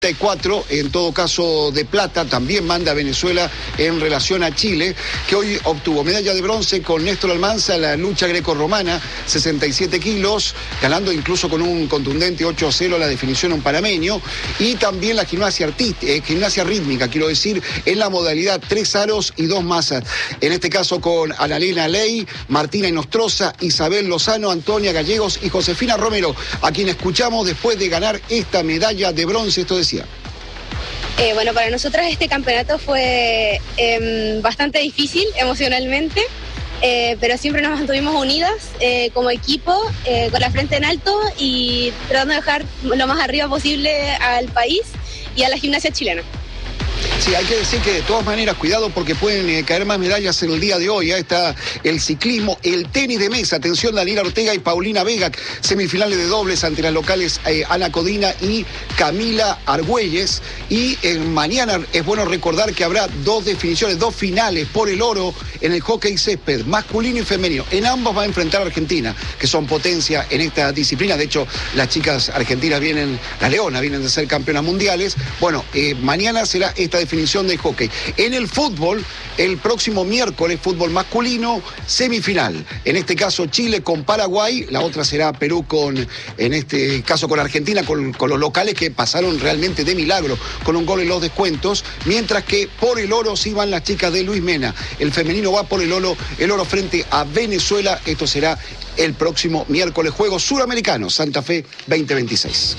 4, en todo caso de plata, también manda Venezuela en relación a Chile, que hoy obtuvo medalla de bronce con Néstor Almanza en la lucha grecorromana, 67 kilos, ganando incluso con un contundente 8-0 la definición a un panameño, y también la gimnasia rítmica, quiero decir, en la modalidad 3 aros y 2 masas, en este caso con Analena Ley, Martina Inostroza, Isabel Lozano, Antonia Gallegos y Josefina Romero, a quien escuchamos después de ganar esta medalla de bronce. Esto decía. Bueno, para nosotras este campeonato fue bastante difícil emocionalmente, pero siempre nos mantuvimos unidas como equipo, con la frente en alto y tratando de dejar lo más arriba posible al país y a la gimnasia chilena. Sí, hay que decir que de todas maneras, cuidado porque pueden caer más medallas en el día de hoy. Ahí está el ciclismo, el tenis de mesa. Atención, Daniela Ortega y Paulina Vega, semifinales de dobles ante las locales Ana Codina y Camila Argüelles. Y mañana es bueno recordar que habrá dos finales por el oro en el hockey césped, masculino y femenino. En ambos va a enfrentar a Argentina, que son potencia en esta disciplina. De hecho, las chicas argentinas las leonas vienen de ser campeonas mundiales. Bueno, mañana será esta definición de hockey. En el fútbol, el próximo miércoles, fútbol masculino, semifinal. En este caso, Chile con Paraguay, la otra será Perú en este caso con Argentina, con los locales que pasaron realmente de milagro, con un gol en los descuentos, mientras que por el oro sí van las chicas de Luis Mena. El femenino va por el oro frente a Venezuela. Esto será el próximo miércoles, Juegos Suramericanos, Santa Fe 2026.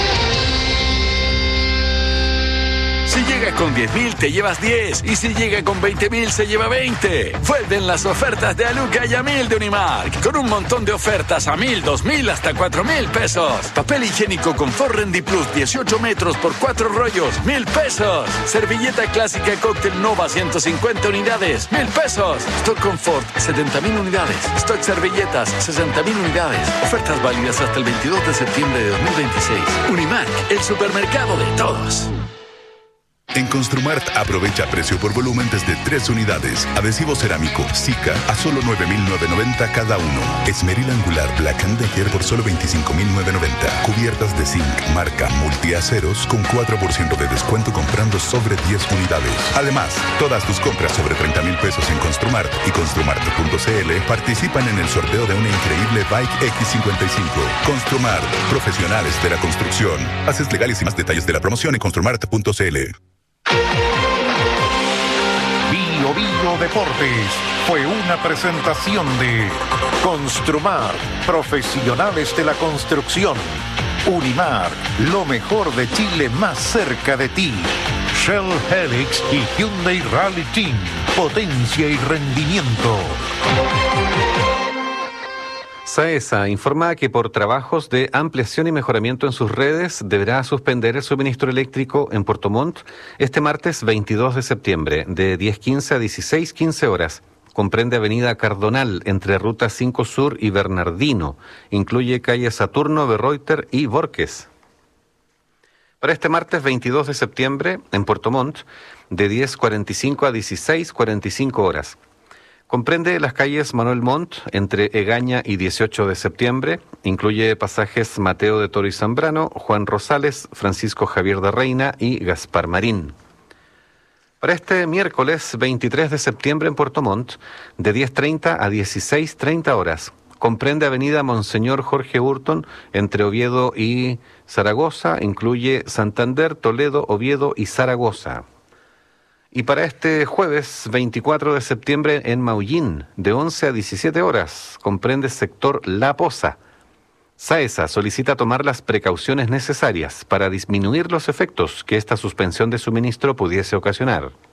Si llega con 10.000 te llevas 10 y si llega con 20.000 se lleva 20. Vuelven las ofertas de Aluca y a 1.000 de Unimark, con un montón de ofertas a 1.000, 2.000 hasta 4.000 pesos. Papel higiénico Confort Rendi Plus 18 metros por 4 rollos, 1.000 pesos. Servilleta clásica Cóctel Nova 150 unidades, 1.000 pesos. Stock Confort 70.000 unidades. Stock servilletas 60.000 unidades. Ofertas válidas hasta el 22 de septiembre de 2026. Unimark, el supermercado de todos. En Construmart aprovecha precio por volumen desde 3 unidades. Adhesivo cerámico Sika a solo 9.990 cada uno. Esmeril angular Black & Decker por solo 25.990. Cubiertas de zinc marca Multiaceros con 4% de descuento comprando sobre 10 unidades. Además, todas tus compras sobre 30.000 pesos en Construmart y Construmart.cl participan en el sorteo de una increíble Bike X55. Construmart, profesionales de la construcción. Bases legales y más detalles de la promoción en Construmart.cl. Bio Deportes fue una presentación de Construmar, profesionales de la construcción. Unimar, lo mejor de Chile más cerca de ti. Shell Helix y Hyundai Rally Team, potencia y rendimiento. SAESA informa que por trabajos de ampliación y mejoramiento en sus redes deberá suspender el suministro eléctrico en Puerto Montt este martes 22 de septiembre de 10:15 a 16:15 horas. Comprende Avenida Cardonal entre Ruta 5 Sur y Bernardino. Incluye calle Saturno, Berreuter y Borges. Para este martes 22 de septiembre en Puerto Montt de 10:45 a 16:45 horas. Comprende las calles Manuel Montt entre Egaña y 18 de septiembre. Incluye pasajes Mateo de Toro y Zambrano, Juan Rosales, Francisco Javier de Reina y Gaspar Marín. Para este miércoles 23 de septiembre en Puerto Montt, de 10:30 a 16:30 horas. Comprende Avenida Monseñor Jorge Hurton entre Oviedo y Zaragoza. Incluye Santander, Toledo, Oviedo y Zaragoza. Y para este jueves 24 de septiembre en Maullín, de 11 a 17 horas, comprende sector La Poza. SAESA solicita tomar las precauciones necesarias para disminuir los efectos que esta suspensión de suministro pudiese ocasionar.